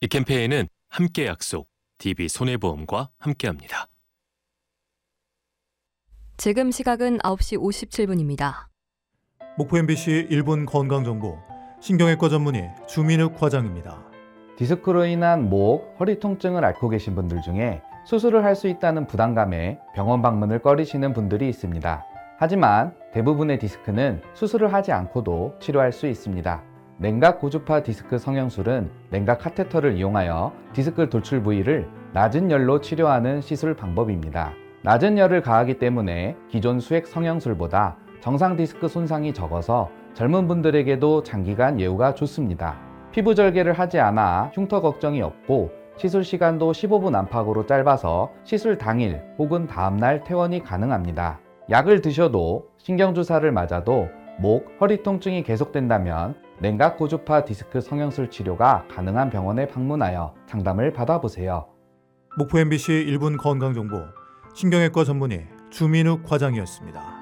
이 캠페인은 함께 약속, DB손해보험과 함께합니다. 지금 시각은 9시 57분입니다. 목포 MBC 1분 건강정보 신경외과 전문의 주민욱 과장입니다. 디스크로 인한 목, 허리 통증을 앓고 계신 분들 중에 수술을 할 수 있다는 부담감에 병원 방문을 꺼리시는 분들이 있습니다. 하지만 대부분의 디스크는 수술을 하지 않고도 치료할 수 있습니다. 냉각 고주파 디스크 성형술은 냉각 카테터를 이용하여 디스크 돌출 부위를 낮은 열로 치료하는 시술 방법입니다. 낮은 열을 가하기 때문에 기존 수액 성형술보다 정상 디스크 손상이 적어서 젊은 분들에게도 장기간 예후가 좋습니다. 피부 절개를 하지 않아 흉터 걱정이 없고 시술 시간도 15분 안팎으로 짧아서 시술 당일 혹은 다음날 퇴원이 가능합니다. 약을 드셔도 신경주사를 맞아도 목, 허리 통증이 계속된다면 냉각 고주파 디스크 성형술 치료가 가능한 병원에 방문하여 상담을 받아보세요. 목포 MBC 1분 건강정보 신경외과 전문의 주민욱 과장이었습니다.